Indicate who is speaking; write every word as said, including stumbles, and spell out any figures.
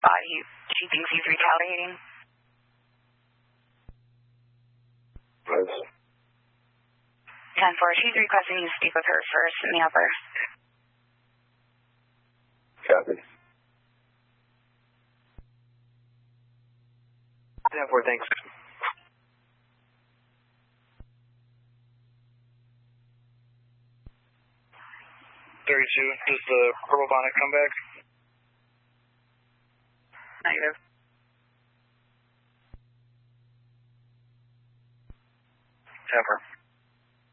Speaker 1: Uh, he, she thinks he's retaliating.
Speaker 2: Nice.
Speaker 1: ten four, she's requesting you speak with her first in the upper.
Speaker 2: Copy.
Speaker 3: ten four, thanks.
Speaker 4: thirty-two, does the purple bonnet come back?
Speaker 1: Negative.
Speaker 4: ten four.